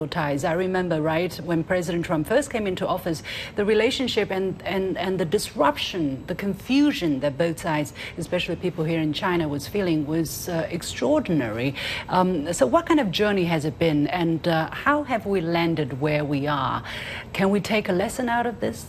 ties. I remember, right, when President Trump first came into office, the relationship and the disruption, the confusion that both sides, especially people here in China, was feeling was extraordinary. So what kind of journey has it been, and how have we landed where we are? Can we take a lesson out of this?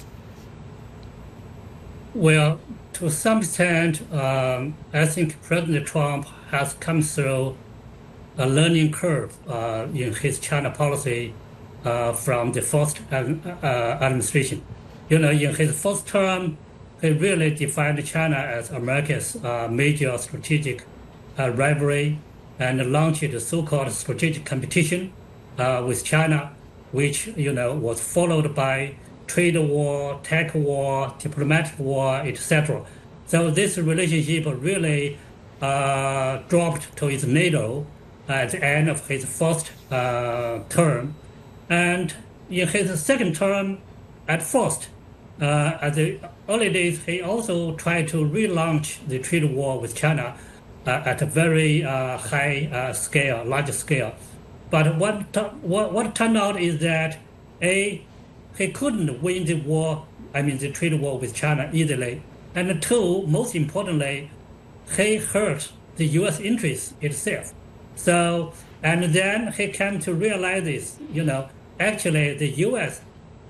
Well, to some extent, I think President Trump has come through a learning curve in his China policy from the first administration. In his first term, he really defined China as America's major strategic rivalry and launched the so-called strategic competition with China, which was followed by trade war, tech war, diplomatic war, etc. So this relationship really dropped to its nadir at the end of his first term. And in his second term, at first, at the early days, he also tried to relaunch the trade war with China at a very high scale, large scale. But what turned out is that he couldn't win the trade war with China easily. And two, most importantly, he hurt the U.S. interest itself. So, and then he came to realize this, actually the U.S.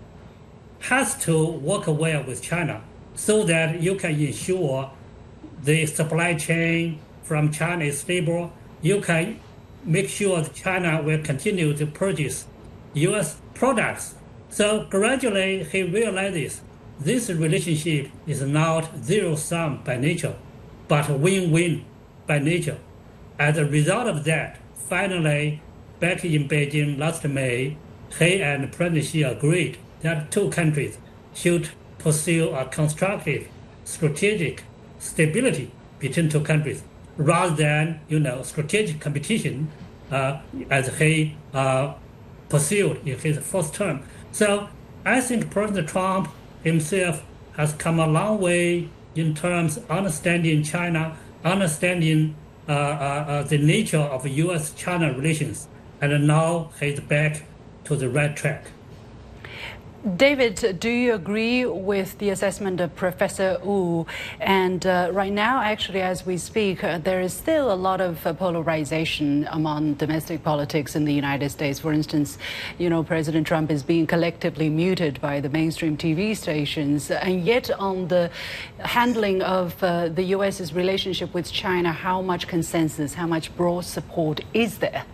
has to work well with China so that you can ensure the supply chain from China is stable. You can make sure that China will continue to purchase U.S. products. So gradually he realizes this relationship is not zero-sum by nature, but win-win by nature. As a result of that, finally, back in Beijing last May, he and President Xi agreed that two countries should pursue a constructive strategic stability between two countries, rather than strategic competition as he pursued in his first term. So I think President Trump himself has come a long way in terms of understanding China, understanding the nature of U.S.-China relations, and now he's back to the right track. David, do you agree with the assessment of Professor Wu? And right now, actually, as we speak, there is still a lot of polarization among domestic politics in the United States. For instance, President Trump is being collectively muted by the mainstream TV stations. And yet on the handling of the U.S.'s relationship with China, how much consensus, how much broad support is there?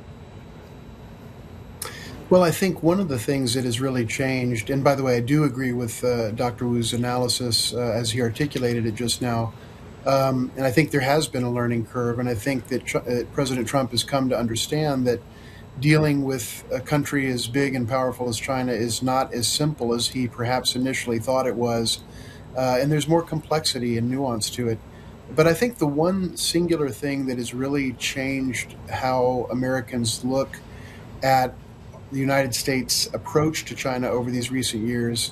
Well, I think one of the things that has really changed, and by the way, I do agree with Dr. Wu's analysis as he articulated it just now, and I think there has been a learning curve, and I think that President Trump has come to understand that dealing with a country as big and powerful as China is not as simple as he perhaps initially thought it was, and there's more complexity and nuance to it. But I think the one singular thing that has really changed how Americans look at the United States' approach to China over these recent years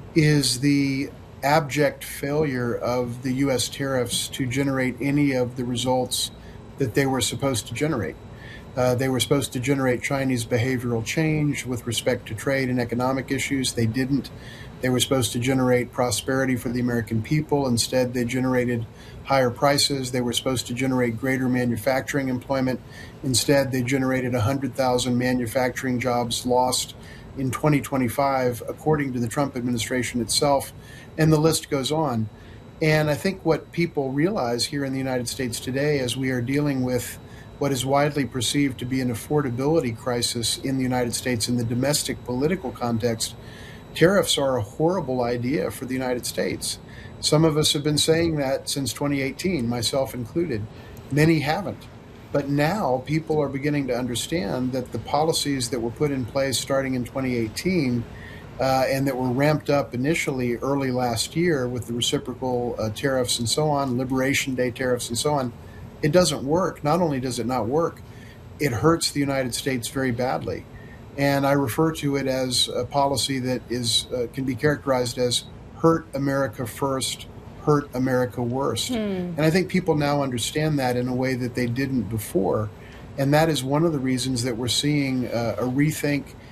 is the abject failure of the U.S. tariffs to generate any of the results that they were supposed to generate. They were supposed to generate Chinese behavioral change with respect to trade and economic issues. They didn't. They were supposed to generate prosperity for the American people. Instead, they generated higher prices. They were supposed to generate greater manufacturing employment. Instead, they generated 100,000 manufacturing jobs lost in 2025, according to the Trump administration itself, and the list goes on. And I think what people realize here in the United States today, as we are dealing with what is widely perceived to be an affordability crisis in the United States in the domestic political context, tariffs are a horrible idea for the United States. Some of us have been saying that since 2018, myself included. Many haven't. But now people are beginning to understand that the policies that were put in place starting in 2018 and that were ramped up initially early last year with the reciprocal tariffs and so on, Liberation Day tariffs and so on, it doesn't work. Not only does it not work, it hurts the United States very badly. And I refer to it as a policy that can be characterized as hurt America first, hurt America worst. And I think people now understand that in a way that they didn't before. And that is one of the reasons that we're seeing a rethink